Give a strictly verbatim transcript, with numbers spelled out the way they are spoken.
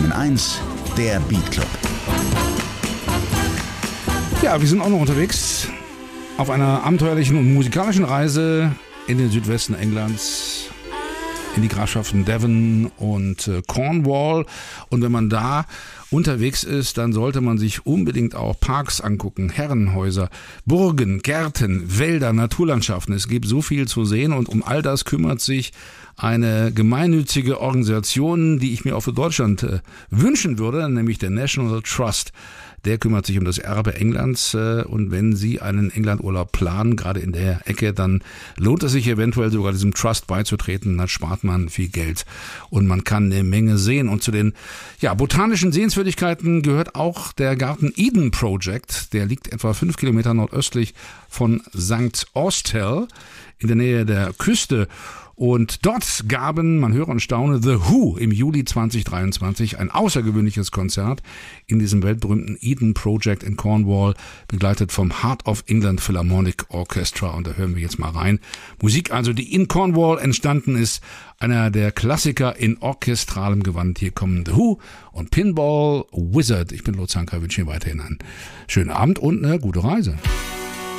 N eins, der Beat Club. Ja, wir sind auch noch unterwegs auf einer abenteuerlichen und musikalischen Reise in den Südwesten Englands, in die Grafschaften Devon und äh, Cornwall. Und wenn man da unterwegs ist, dann sollte man sich unbedingt auch Parks angucken, Herrenhäuser, Burgen, Gärten, Wälder, Naturlandschaften. Es gibt so viel zu sehen und um all das kümmert sich eine gemeinnützige Organisation, die ich mir auch für Deutschland äh, wünschen würde, nämlich der National Trust. Der kümmert sich um das Erbe Englands äh, und wenn Sie einen Englandurlaub planen, gerade in der Ecke, dann lohnt es sich eventuell sogar diesem Trust beizutreten. Dann spart man viel Geld und man kann eine Menge sehen. Und zu den ja, botanischen Sehenswürdigkeiten gehört auch der Garten Eden Project. Der liegt etwa fünf Kilometer nordöstlich von Sankt Austell in der Nähe der Küste. Und dort gaben, man höre und staune, The Who im Juli zwanzig dreiundzwanzig ein außergewöhnliches Konzert in diesem weltberühmten Eden Project in Cornwall, begleitet vom Heart of England Philharmonic Orchestra. Und da hören wir jetzt mal rein. Musik also, die in Cornwall entstanden ist, einer der Klassiker in orchestralem Gewand. Hier kommen The Who und Pinball Wizard. Ich bin Lutz Hanka, wünsche Ihnen weiterhin einen schönen Abend und eine gute Reise.